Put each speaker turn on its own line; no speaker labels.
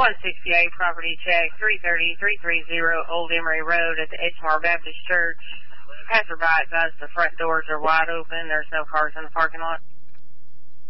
168, property check, 330 Old Emory Road at the Edgemar Baptist Church. Passerby advised the front doors are wide open. There's no cars in the parking lot.